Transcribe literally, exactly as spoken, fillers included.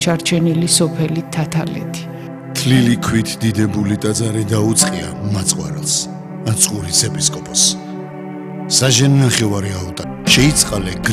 ჩარჩენილი სოფელი თათალეთი. თლილი ქვით დიდებული ტაძარი დაუწყია მაწყვარელს, აწყურის ეპისკოპოსს. საჟენ ნახევარი აუტა, შეიწყალე